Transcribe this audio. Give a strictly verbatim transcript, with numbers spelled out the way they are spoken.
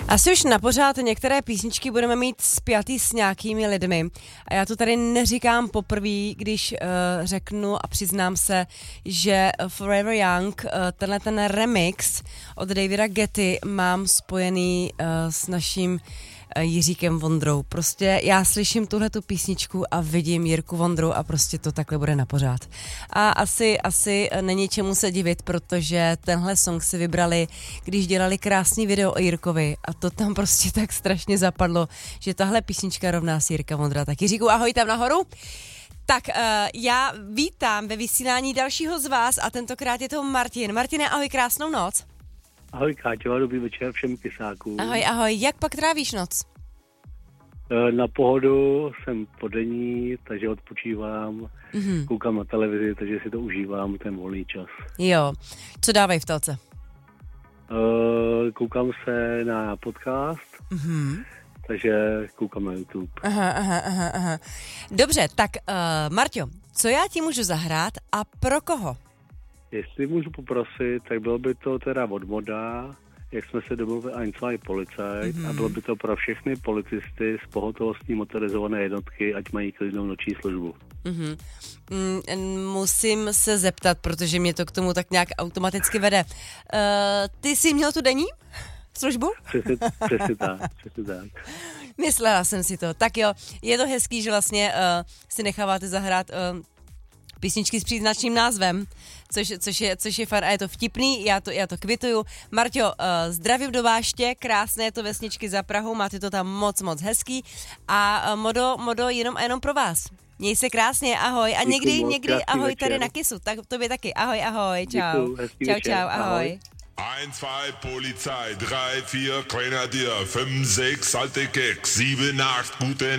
Asi už na pořád některé písničky budeme mít spjatý s nějakými lidmi. A já to tady neříkám poprvé, když uh, řeknu a přiznám se, že Forever Young, uh, tenhle ten remix od Davida Getty mám spojený uh, s naším uh, Jiříkem Vondrou. Prostě já slyším tuhletu písničku a vidím Jirku Vondru a prostě to takhle bude na pořád. A asi, asi není čemu se divit, protože tenhle song si vybrali, když dělali krásný video o Jirkovi a to tam prostě tak strašně zapadlo, že tahle písnička rovná si Jirka Vondra. Tak Jiříku, ahoj tam nahoru. Tak uh, já vítám ve vysílání dalšího z vás a tentokrát je to Martin. Martine, ahoj, krásnou noc. Ahoj Káťo, dobrý večer všem kysákům. Ahoj, ahoj, jak pak trávíš noc? Na pohodu, jsem podení, takže odpočívám, mm-hmm. koukám na televizi, takže si to užívám, ten volný čas. Jo, co dávají v telce? Uh, koukám se na podcast, mm-hmm. takže koukám na YouTube. Aha, aha, aha, aha. Dobře, tak uh, Marťo, co já ti můžu zahrát a pro koho? Jestli můžu poprosit, tak bylo by to teda od Moda, jak jsme se domluvili ein zwei Polizei, mm-hmm. a bylo by to pro všechny policisty z pohotovostní motorizované jednotky, ať mají klidnou noční službu. Mm-hmm. Mm, musím se zeptat, protože mě to k tomu tak nějak automaticky vede. Uh, ty jsi měl tu denní službu? Přesně, přesně tak, přesně tak. Myslela jsem si to. Tak jo, je to hezký, že vlastně uh, si necháváte zahrát uh, písničky s příznačným názvem, což, což, je, což je fajn a je to vtipný, já to, já to kvituju. Marťo, uh, zdravím do Váště, krásné to vesničky za Prahou, máte to tam moc, moc hezký a uh, Modo, Modo jenom a jenom pro vás. Měj se krásně, ahoj a Děkuju někdy, moc, někdy ahoj večer. Tady na Kisu, tak tobě taky, ahoj, ahoj, čau. Děkuju, čau, večer. čau, ahoj. ahoj. ein, zwei, Polizei, drei, vier, Grenadier, fünf, sechs, alte Keks, sieben, acht, gute